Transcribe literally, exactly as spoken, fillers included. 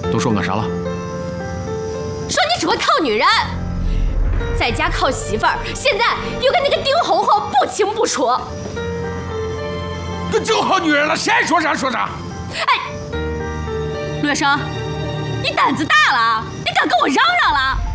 都说我啥了？ 说你只会靠女人，在家靠媳妇儿，现在又跟那个丁红红不清不楚。 这就好女人了，谁爱说啥说啥。 哎，陆月生，你胆子大了，你敢跟我嚷嚷了？